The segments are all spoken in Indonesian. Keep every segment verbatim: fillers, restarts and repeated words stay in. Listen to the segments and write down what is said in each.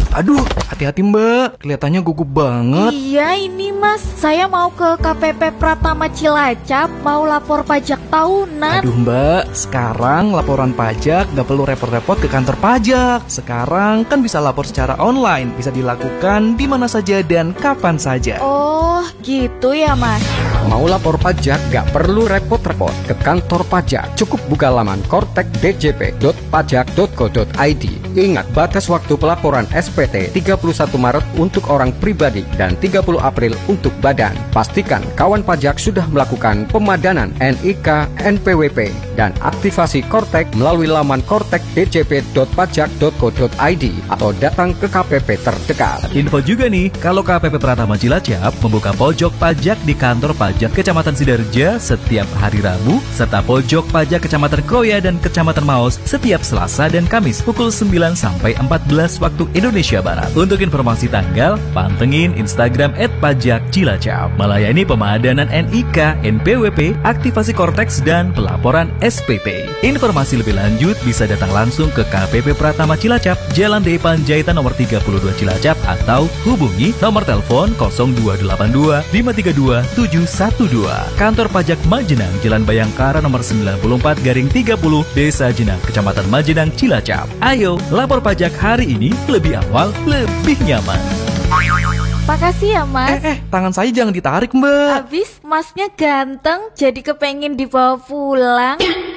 Aduh, hati-hati Mbak, kelihatannya gugup banget. Iya ini Mas, saya mau ke K P P Pratama Cilacap, mau lapor pajak tahunan. Aduh Mbak, sekarang laporan pajak gak perlu repot-repot ke kantor pajak. Sekarang kan bisa lapor secara online, bisa dilakukan di mana saja dan kapan saja. Oh, gitu ya Mas. Mau lapor pajak gak perlu repot-repot ke kantor pajak. Cukup buka laman kortek d j p dot pajak dot go dot i d. Ingat, batas waktu pelaporan S P T tiga puluh satu Maret untuk orang pribadi dan tiga puluh April untuk badan. Pastikan kawan pajak sudah melakukan pemadanan N I K, N P W P, dan aktivasi Kortek melalui laman kortek d j p dot pajak dot go dot i d atau datang ke K P P terdekat. Info juga nih, kalau K P P Pratama Cilacap membuka pojok pajak di kantor pajak Kecamatan Sidarja setiap hari Rabu, serta pojok pajak Kecamatan Kroya dan Kecamatan Maos setiap Selasa dan Kamis pukul sembilan sampai empat belas waktu Indonesia Barat. Untuk informasi tanggal, pantengin Instagram et pajak cilacap. Melayani pemadanan N I K, N P W P, aktivasi Kortex, dan pelaporan S P T. Informasi lebih lanjut bisa datang langsung ke K P P Pratama Cilacap, Jalan D Panjaitan nomor tiga puluh dua Cilacap, atau hubungi nomor telepon nol dua delapan dua lima tiga dua tujuh satu dua. Kantor Pajak Majenang, Jalan Bayangkara nomor sembilan puluh empat garing tiga puluh, Desa Jenang, Kecamatan Majenang, Cilacap. Ayo, lapor pajak hari ini lebih awal, lebih nyaman. Makasih ya Mas. Eh, eh, tangan saya jangan ditarik Mbak. Abis Masnya ganteng, jadi kepengen dibawa pulang.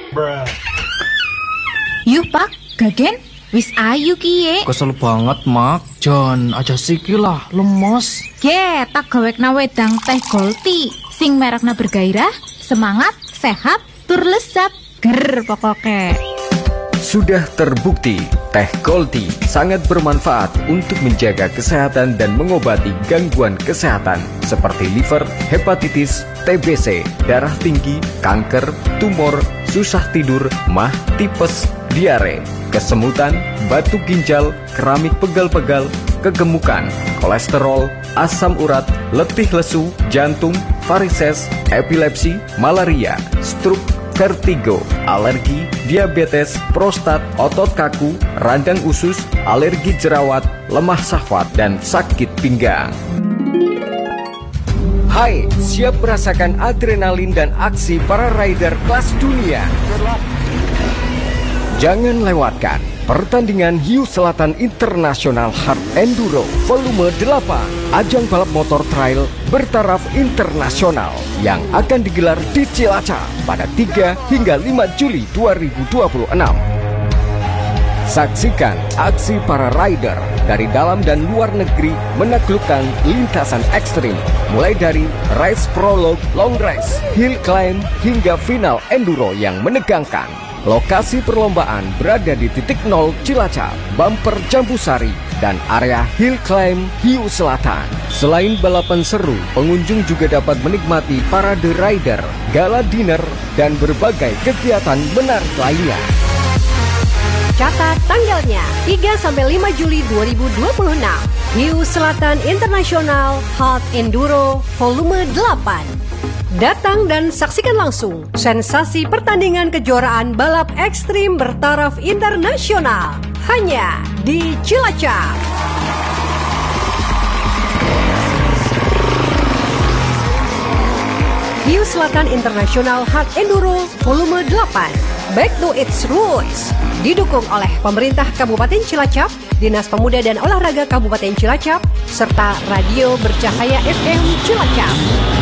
Yuk Pak, Gagen, wis ayu kie. Kesel banget Mak, Jan aja siki lah, lemes. Ge, tak gawekna wedang teh Golti, sing merekna bergairah, semangat, sehat, tur lesap, ger pokoknya. Sudah terbukti, Teh Golti sangat bermanfaat untuk menjaga kesehatan dan mengobati gangguan kesehatan seperti liver, hepatitis, T B C, darah tinggi, kanker, tumor, susah tidur, mah, tipes, diare, kesemutan, batu ginjal, keramik pegal-pegal, kegemukan, kolesterol, asam urat, letih lesu, jantung, varises, epilepsi, malaria, stroke, vertigo, alergi, diabetes, prostat, otot kaku, radang usus, alergi jerawat, lemah syahwat, dan sakit pinggang. Hai, siap merasakan adrenalin dan aksi para rider kelas dunia? Jangan lewatkan pertandingan Hiu Selatan International Hard Enduro Volume delapan, ajang balap motor trail bertaraf internasional yang akan digelar di Cilacap pada tiga hingga lima Juli dua ribu dua puluh enam. Saksikan aksi para rider dari dalam dan luar negeri menaklukkan lintasan ekstrim, mulai dari race prologue, long race, hill climb, hingga final enduro yang menegangkan. Lokasi perlombaan berada di titik nol Cilacap, Bumper Jambusari, dan area Hill Climb Hiu Selatan. Selain balapan seru, pengunjung juga dapat menikmati parade rider, gala dinner, dan berbagai kegiatan menarik lainnya. Catat tanggalnya, tiga sampai lima Juli dua ribu dua puluh enam. Hiu Selatan International Hard Enduro Volume delapan. Datang dan saksikan langsung sensasi pertandingan kejuaraan balap ekstrim bertaraf internasional hanya di Cilacap. Hiu Selatan International Hard Enduro Volume delapan, Back to its Roots, didukung oleh pemerintah Kabupaten Cilacap, Dinas Pemuda dan Olahraga Kabupaten Cilacap, serta Radio Bercahaya F M Cilacap.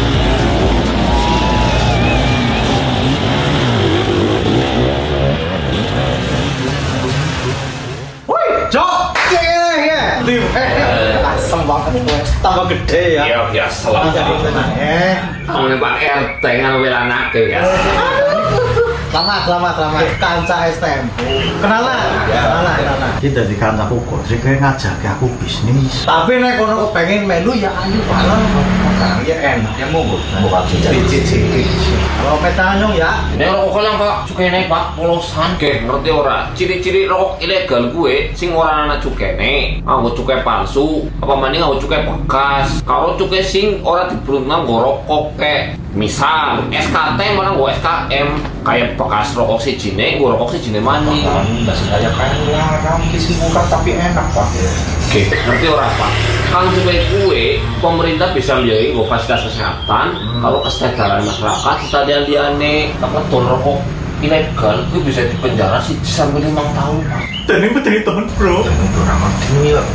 Jok, ya, ya, asem banget gue, tambah gede ya. Iya, biasa lah. Kamu Pak R T kan wela anak ya. Selamat, selamat, selamat. Kanca S T M. Kenalan, kenalan, kenalan. Kita di kancaku kok sih kayak ngajak aku bisnis. Tapi nek kono kepengen melu ya ayo malah. Ya enak, ya monggo. Bukan cicit-cicit. Kalau metanung ya. Nek rokok lang Pak, cukene Pak polosan. Ge, ngerti ora? Ciri-ciri rokok ilegal gue sing ora ana cukene. Nganggo cukai palsu, apa maning nganggo cukai bekas. Karo cukai sing ora dibrungang nggo rokok kek. Misal S K T malah gue S K M kayak bekas rokok si jine, gue rokok si jine mani. Enggak sih kayak kayak larang kisi bukan tapi enak pak. Oke, ngerti orang pak? Kalau supaya gue, pemerintah bisa lihat gue fasilitas kesehatan, hmm. kalau kesejahteraan masyarakat, kita liane apa tuh rokok ilegal, gue bisa dipenjara sih sampai lima tahun pak. Dan ini betul tahun bro. Dan itu ramah tinggi ya.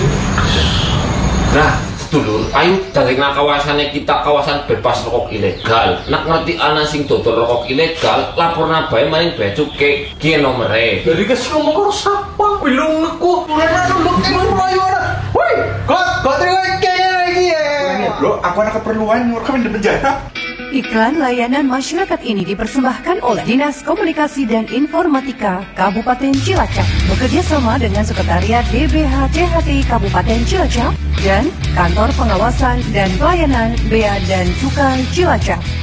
Nah. Dulur, ayo dari kawasannya kita kawasan bebas rokok ilegal. Nak ngerti anak sing dodol rokok ilegal, lapor nabai main bea cukai kie nomere. Jadi kesini ngomong karo siapa? Belum ngaku. Mulai dulu emang melayu anak. Woi, kok kok terima kayaknya lagi ya? Bro, aku ada keperluan nyuruh kami di penjara. Iklan layanan masyarakat ini dipersembahkan oleh Dinas Komunikasi dan Informatika Kabupaten Cilacap bekerjasama dengan Sekretariat D B H C H T I Kabupaten Cilacap dan Kantor Pengawasan dan Pelayanan Bea dan Cukai Cilacap.